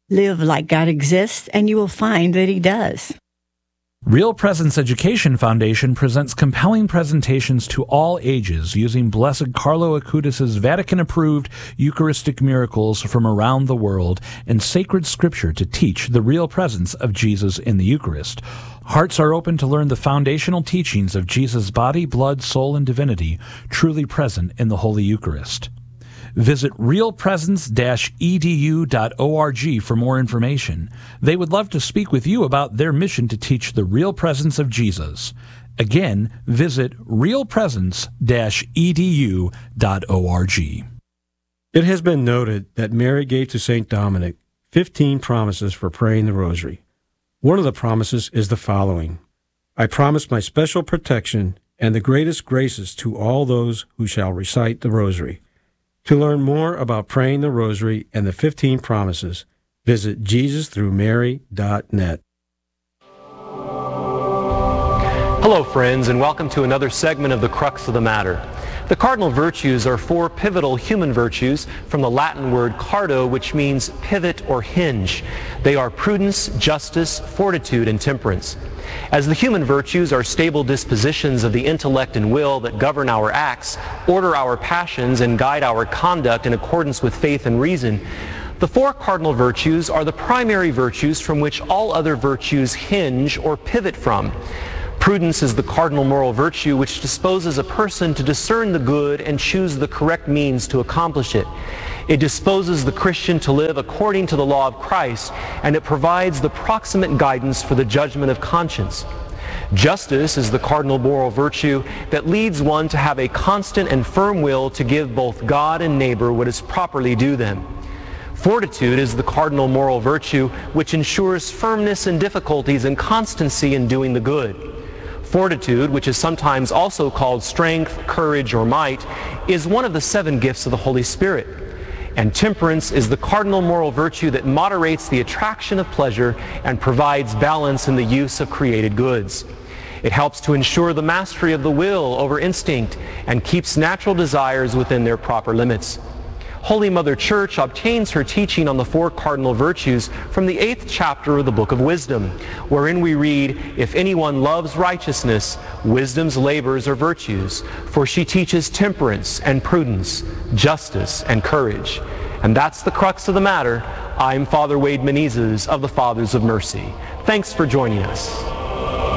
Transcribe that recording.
Live like God exists, and you will find that He does. Real Presence Education Foundation presents compelling presentations to all ages using Blessed Carlo Acutis' Vatican-approved Eucharistic miracles from around the world and sacred scripture to teach the real presence of Jesus in the Eucharist. Hearts are open to learn the foundational teachings of Jesus' body, blood, soul, and divinity truly present in the Holy Eucharist. Visit realpresence-edu.org for more information. They would love to speak with you about their mission to teach the real presence of Jesus. Again, visit realpresence-edu.org. It has been noted that Mary gave to St. Dominic 15 promises for praying the Rosary. One of the promises is the following: I promise my special protection and the greatest graces to all those who shall recite the Rosary. To learn more about praying the Rosary and the 15 promises, visit JesusThroughMary.net. Hello, friends, and welcome to another segment of The Crux of the Matter. The cardinal virtues are four pivotal human virtues from the Latin word cardo, which means pivot or hinge. They are prudence, justice, fortitude, and temperance. As the human virtues are stable dispositions of the intellect and will that govern our acts, order our passions, and guide our conduct in accordance with faith and reason, the four cardinal virtues are the primary virtues from which all other virtues hinge or pivot from. Prudence is the cardinal moral virtue which disposes a person to discern the good and choose the correct means to accomplish it. It disposes the Christian to live according to the law of Christ, and it provides the proximate guidance for the judgment of conscience. Justice is the cardinal moral virtue that leads one to have a constant and firm will to give both God and neighbor what is properly due them. Fortitude is the cardinal moral virtue which ensures firmness in difficulties and constancy in doing the good. Fortitude, which is sometimes also called strength, courage, or might, is one of the 7 gifts of the Holy Spirit. And temperance is the cardinal moral virtue that moderates the attraction of pleasure and provides balance in the use of created goods. It helps to ensure the mastery of the will over instinct and keeps natural desires within their proper limits. Holy Mother Church obtains her teaching on the four cardinal virtues from the 8th chapter of the Book of Wisdom, wherein we read, "If anyone loves righteousness, wisdom's labors are virtues, for she teaches temperance and prudence, justice and courage." And that's the crux of the matter. I'm Father Wade Menezes of the Fathers of Mercy. Thanks for joining us.